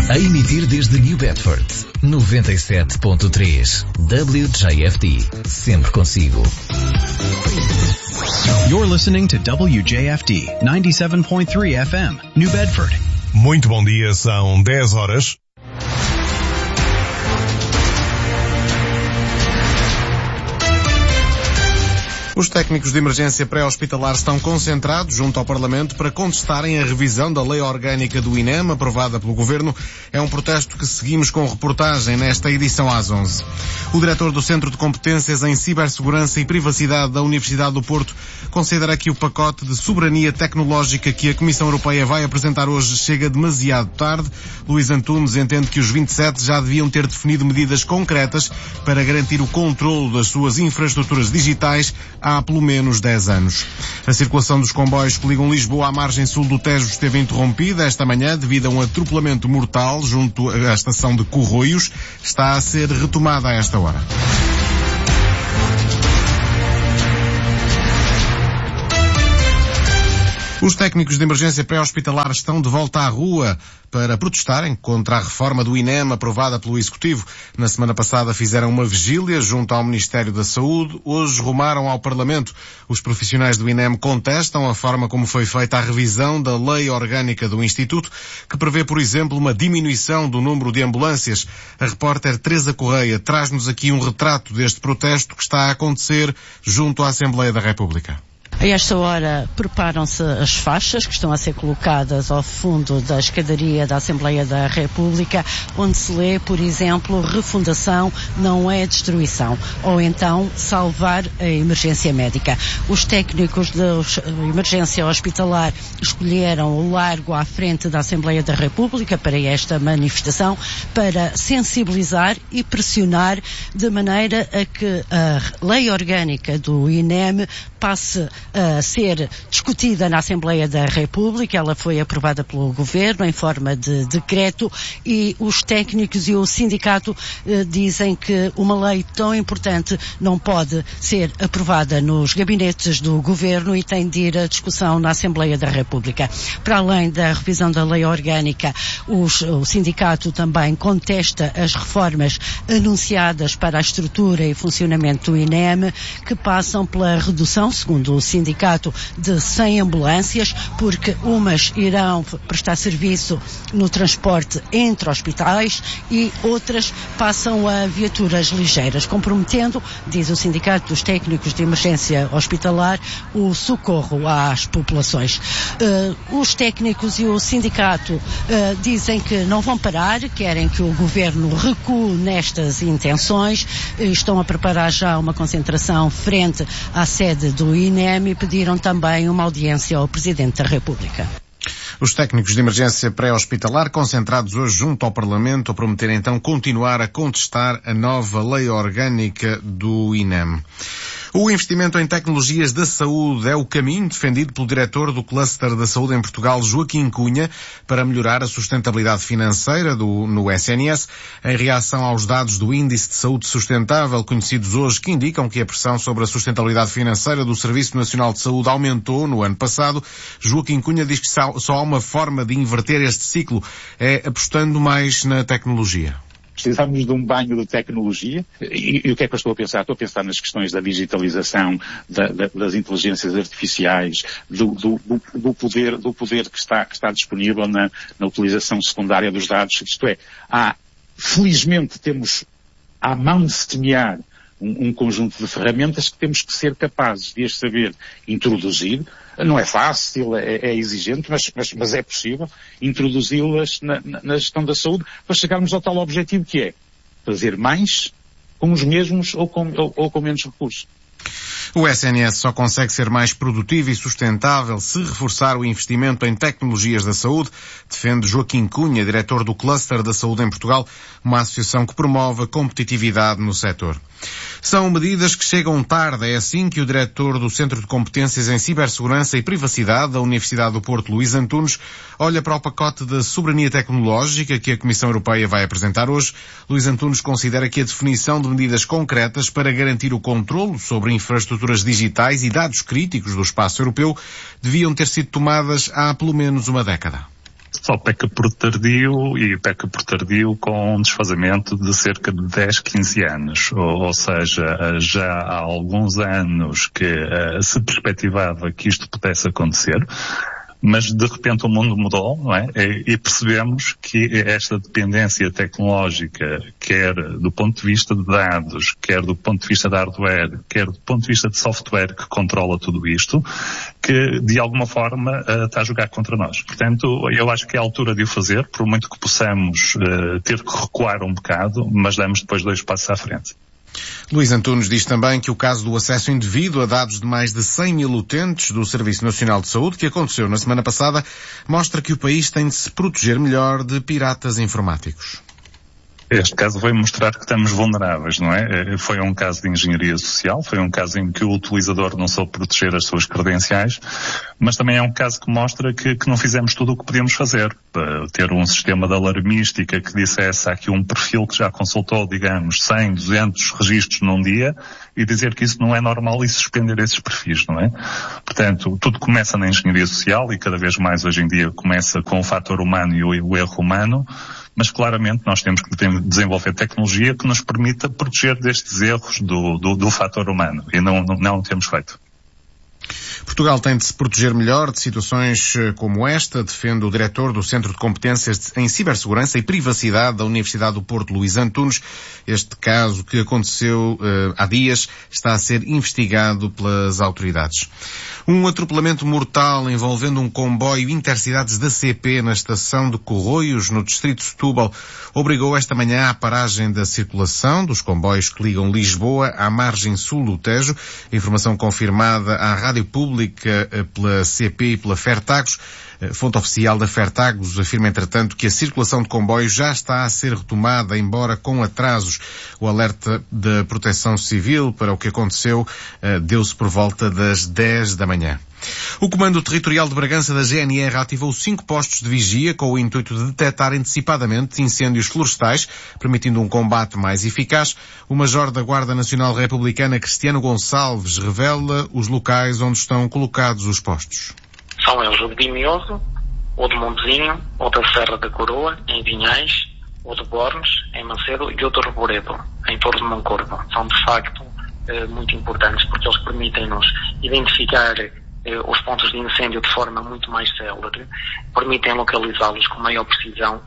A emitir desde New Bedford, 97.3 WJFD, sempre consigo. You're listening to WJFD 97.3 FM, New Bedford. Muito bom dia, são 10 horas. Os técnicos de emergência pré-hospitalar estão concentrados junto ao Parlamento para contestarem a revisão da Lei Orgânica do INEM, aprovada pelo Governo. É um protesto que seguimos com reportagem nesta edição às 11. O diretor do Centro de Competências em Cibersegurança e Privacidade da Universidade do Porto considera que o pacote de soberania tecnológica que a Comissão Europeia vai apresentar hoje chega demasiado tarde. Luís Antunes entende que os 27 já deviam ter definido medidas concretas para garantir o controlo das suas infraestruturas digitais há pelo menos 10 anos. A circulação dos comboios que ligam Lisboa à margem sul do Tejo esteve interrompida esta manhã devido a um atropelamento mortal junto à estação de Corroios. Está a ser retomada a esta hora. Os técnicos de emergência pré-hospitalar estão de volta à rua para protestarem contra a reforma do INEM aprovada pelo Executivo. Na semana passada fizeram uma vigília junto ao Ministério da Saúde. Hoje rumaram ao Parlamento. Os profissionais do INEM contestam a forma como foi feita a revisão da Lei Orgânica do Instituto, que prevê, por exemplo, uma diminuição do número de ambulâncias. A repórter Teresa Correia traz-nos aqui um retrato deste protesto que está a acontecer junto à Assembleia da República. A esta hora preparam-se as faixas que estão a ser colocadas ao fundo da escadaria da Assembleia da República, onde se lê, por exemplo, refundação não é destruição, ou então salvar a emergência médica. Os técnicos da emergência hospitalar escolheram o largo à frente da Assembleia da República para esta manifestação, para sensibilizar e pressionar de maneira a que a lei orgânica do INEM passe a ser discutida na Assembleia da República. Ela foi aprovada pelo Governo em forma de decreto e os técnicos e o sindicato dizem que uma lei tão importante não pode ser aprovada nos gabinetes do Governo e tem de ir à discussão na Assembleia da República. Para além da revisão da lei orgânica, o sindicato também contesta as reformas anunciadas para a estrutura e funcionamento do INEM, que passam pela redução, segundo o sindicato, de 100 ambulâncias, porque umas irão prestar serviço no transporte entre hospitais e outras passam a viaturas ligeiras, comprometendo, diz o Sindicato dos Técnicos de Emergência Hospitalar, o socorro às populações. Os técnicos e o sindicato dizem que não vão parar, querem que o Governo recue nestas intenções, estão a preparar já uma concentração frente à sede do INEM e pediram também uma audiência ao Presidente da República. Os técnicos de emergência pré-hospitalar concentrados hoje junto ao Parlamento a prometer então continuar a contestar a nova lei orgânica do INEM. O investimento em tecnologias da saúde é o caminho defendido pelo diretor do Cluster da Saúde em Portugal, Joaquim Cunha, para melhorar a sustentabilidade financeira no SNS, em reação aos dados do Índice de Saúde Sustentável, conhecidos hoje, que indicam que a pressão sobre a sustentabilidade financeira do Serviço Nacional de Saúde aumentou no ano passado. Joaquim Cunha diz que só há uma forma de inverter este ciclo, é apostando mais na tecnologia. Precisamos de um banho de tecnologia. E o que é que eu estou a pensar? Estou a pensar nas questões da digitalização, das inteligências artificiais, do poder que está disponível na utilização secundária dos dados. Isto é, felizmente temos à mão de semear um conjunto de ferramentas que temos que ser capazes de as saber introduzir. Não é fácil, é exigente, mas é possível introduzi-las na gestão da saúde para chegarmos ao tal objetivo que é fazer mais com os mesmos ou com menos recursos. O SNS só consegue ser mais produtivo e sustentável se reforçar o investimento em tecnologias da saúde, defende Joaquim Cunha, diretor do Cluster da Saúde em Portugal, uma associação que promove a competitividade no setor. São medidas que chegam tarde, é assim que o diretor do Centro de Competências em Cibersegurança e Privacidade da Universidade do Porto, Luís Antunes, olha para o pacote de soberania tecnológica que a Comissão Europeia vai apresentar hoje. Luís Antunes considera que a definição de medidas concretas para garantir o controlo sobre infraestruturas digitais e dados críticos do espaço europeu deviam ter sido tomadas há pelo menos uma década. só peca por tardio e peca por tardio com um desfazamento de cerca de 10, 15 anos. Ou seja, já há alguns anos que se perspectivava que isto pudesse acontecer, mas de repente o mundo mudou, não é? E percebemos que esta dependência tecnológica, quer do ponto de vista de dados, quer do ponto de vista de hardware, quer do ponto de vista de software que controla tudo isto, que de alguma forma está a jogar contra nós. Portanto, eu acho que é a altura de o fazer, por muito que possamos ter que recuar um bocado, mas damos depois 2 passos à frente. Luís Antunes diz também que o caso do acesso indevido a dados de mais de 100 mil utentes do Serviço Nacional de Saúde, que aconteceu na semana passada, mostra que o país tem de se proteger melhor de piratas informáticos. Este caso veio mostrar que estamos vulneráveis, não é? Foi um caso de engenharia social, foi um caso em que o utilizador não soube proteger as suas credenciais, mas também é um caso que mostra que não fizemos tudo o que podíamos fazer. Ter um sistema de alarmística que dissesse há aqui um perfil que já consultou, digamos, 100, 200 registros num dia e dizer que isso não é normal e suspender esses perfis, não é? Portanto, tudo começa na engenharia social e cada vez mais hoje em dia começa com o fator humano e o erro humano. Mas claramente nós temos que desenvolver tecnologia que nos permita proteger destes erros do fator humano e não temos feito. Portugal tem de se proteger melhor de situações como esta, defende o diretor do Centro de Competências em Cibersegurança e Privacidade da Universidade do Porto, Luís Antunes. Este caso que aconteceu há dias está a ser investigado pelas autoridades. Um atropelamento mortal envolvendo um comboio intercidades da CP na estação de Corroios, no distrito de Setúbal, obrigou esta manhã à paragem da circulação dos comboios que ligam Lisboa à margem sul do Tejo. Informação confirmada à Rádio Pública pela CP e pela Fertagos. Fonte oficial da Fertagos afirma, entretanto, que a circulação de comboios já está a ser retomada, embora com atrasos. O alerta da Proteção Civil para o que aconteceu deu-se por volta das 10 da manhã. O Comando Territorial de Bragança da GNR ativou 5 postos de vigia com o intuito de detectar antecipadamente incêndios florestais, permitindo um combate mais eficaz. O Major da Guarda Nacional Republicana, Cristiano Gonçalves, revela os locais onde estão colocados os postos. São eles o de Dimioso, o de Montezinho, o da Serra da Coroa, em Vinhais, o de Bornes, em Macedo, e o de Reboredo, em Torres de Moncorvo. São, de facto, muito importantes porque eles permitem-nos identificar os pontos de incêndio de forma muito mais célere, permitem localizá-los com maior precisão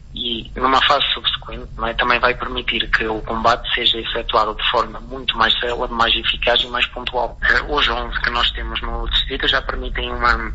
e, numa fase subsequente, também vai permitir que o combate seja efetuado de forma muito mais célere, mais eficaz e mais pontual. Os 11 que nós temos no distrito já permitem uma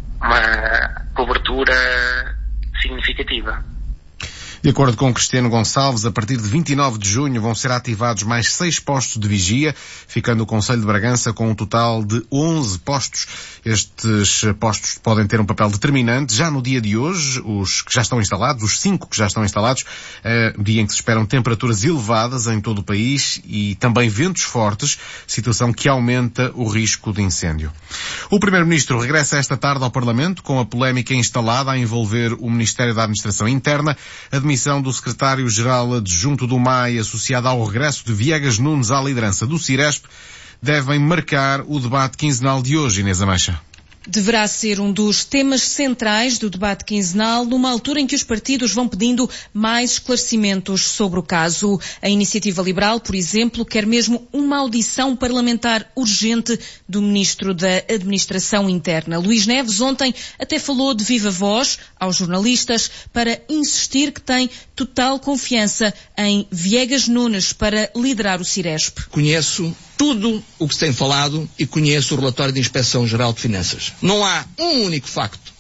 cobertura significativa. De acordo com Cristiano Gonçalves, a partir de 29 de junho vão ser ativados mais 6 postos de vigia, ficando o Concelho de Bragança com um total de 11 postos. Estes postos podem ter um papel determinante já no dia de hoje, os que já estão instalados, os 5 que já estão instalados, dia em que se esperam temperaturas elevadas em todo o país e também ventos fortes, situação que aumenta o risco de incêndio. O Primeiro-Ministro regressa esta tarde ao Parlamento com a polémica instalada a envolver o Ministério da Administração Interna, a demissão do secretário-geral adjunto do MAI associada ao regresso de Viegas Nunes à liderança do Ciresp devem marcar o debate quinzenal de hoje, Inês Ameixa. Deverá ser um dos temas centrais do debate quinzenal, numa altura em que os partidos vão pedindo mais esclarecimentos sobre o caso. A Iniciativa Liberal, por exemplo, quer mesmo uma audição parlamentar urgente do Ministro da Administração Interna. Luís Neves ontem até falou de viva voz aos jornalistas para insistir que tem total confiança em Viegas Nunes para liderar o Ciresp. Conheço tudo o que se tem falado e conheço o relatório da Inspeção-Geral de Finanças. Não há um único facto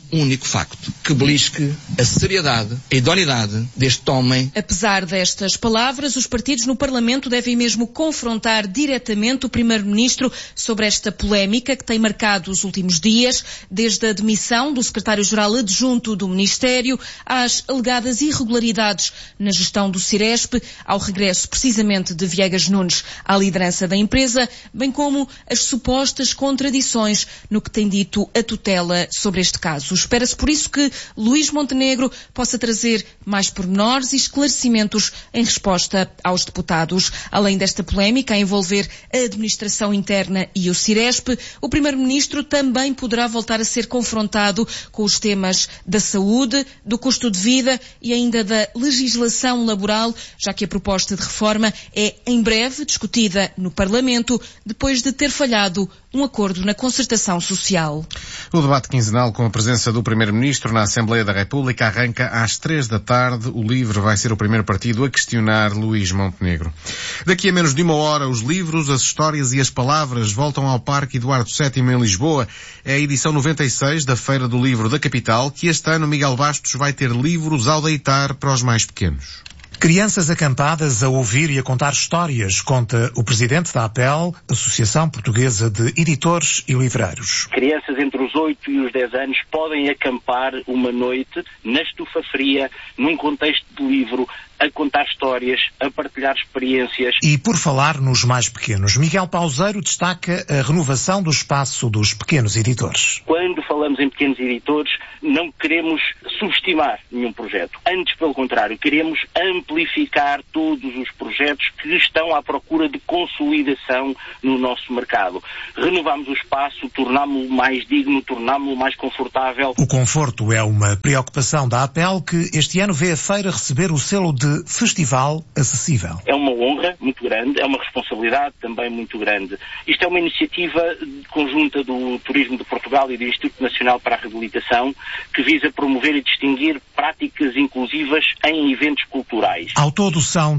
que belisque a seriedade, a idoneidade deste homem. Apesar destas palavras, os partidos no Parlamento devem mesmo confrontar diretamente o Primeiro-Ministro sobre esta polémica que tem marcado os últimos dias, desde a demissão do secretário-geral adjunto do Ministério às alegadas irregularidades na gestão do Ciresp, ao regresso precisamente de Viegas Nunes à liderança da empresa, bem como as supostas contradições no que tem dito a tutela sobre este caso. Espera-se por isso que Luís Montenegro possa trazer mais pormenores e esclarecimentos em resposta aos deputados. Além desta polémica a envolver a administração interna e o Ciresp, o Primeiro-Ministro também poderá voltar a ser confrontado com os temas da saúde, do custo de vida e ainda da legislação laboral, já que a proposta de reforma é em breve discutida no Parlamento, depois de ter falhado um acordo na concertação social. O debate quinzenal com a presença do Primeiro-Ministro na Assembleia da República arranca às 3h. O LIVRE vai ser o primeiro partido a questionar Luís Montenegro. Daqui a menos de uma hora, os livros, as histórias e as palavras voltam ao Parque Eduardo VII em Lisboa. É a edição 96 da Feira do Livro da capital, que este ano Miguel Bastos vai ter livros ao deitar para os mais pequenos. Crianças acampadas a ouvir e a contar histórias, conta o presidente da APEL, Associação Portuguesa de Editores e Livreiros. Crianças entre os 8 e os 10 anos podem acampar uma noite na estufa fria, num contexto de livro, a contar histórias, a partilhar experiências. E por falar nos mais pequenos, Miguel Pauseiro destaca a renovação do espaço dos pequenos editores. Quando falamos em pequenos editores, não queremos subestimar nenhum projeto. Antes, pelo contrário, queremos amplificar todos os projetos que estão à procura de consolidação no nosso mercado. Renovamos o espaço, tornámo-lo mais digno, tornámo-lo mais confortável. O conforto é uma preocupação da APEL, que este ano vê a feira receber o selo de Festival Acessível. É uma honra muito grande, é uma responsabilidade também muito grande. Isto é uma iniciativa conjunta do Turismo de Portugal e do Instituto Nacional para a Reabilitação, que visa promover e distinguir práticas inclusivas em eventos culturais. Ao todo são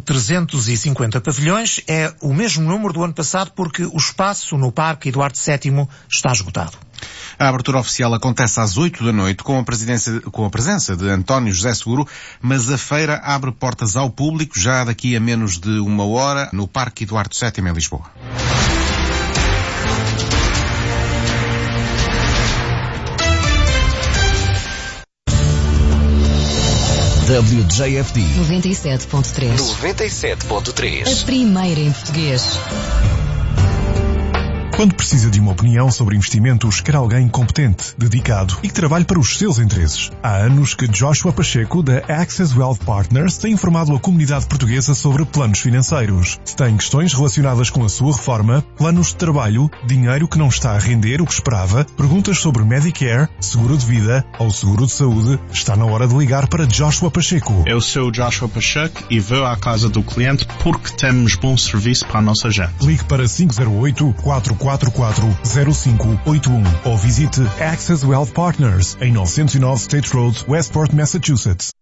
350 pavilhões, é o mesmo número do ano passado porque o espaço no Parque Eduardo VII está esgotado. A abertura oficial acontece às 8h com a presença de António José Seguro, mas a feira abre portas ao público já daqui a menos de uma hora no Parque Eduardo VII em Lisboa. WJFD 97.3. 97.3. A primeira em português. Quando precisa de uma opinião sobre investimentos, quer alguém competente, dedicado e que trabalhe para os seus interesses. Há anos que Joshua Pacheco, da Access Wealth Partners, tem informado a comunidade portuguesa sobre planos financeiros. Se tem questões relacionadas com a sua reforma, planos de trabalho, dinheiro que não está a render o que esperava, perguntas sobre Medicare, seguro de vida ou seguro de saúde, está na hora de ligar para Joshua Pacheco. Eu sou Joshua Pacheco e vou à casa do cliente porque temos bom serviço para a nossa gente. Ligue para 508-444-0581 ou visite Access Wealth Partners em 909 State Road, Westport, Massachusetts.